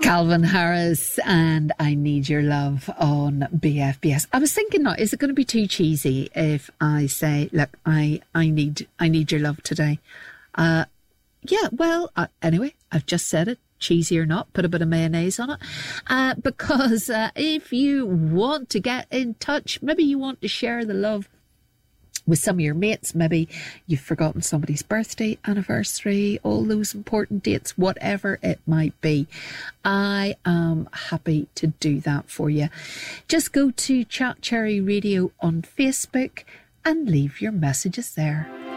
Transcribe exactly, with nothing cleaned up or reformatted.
Calvin Harris and I Need Your Love on B F B S. I was thinking, now, is it going to be too cheesy if I say, look, I, I need I need your love today? Uh, yeah, well, uh, anyway, I've just said it. Cheesy or not, put a bit of mayonnaise on it. Uh, because uh, if you want to get in touch, maybe you want to share the love with some of your mates, maybe you've forgotten somebody's birthday, anniversary, all those important dates, whatever it might be, I am happy to do that for you. Just go to Chat Cherry Radio on Facebook and leave your messages there.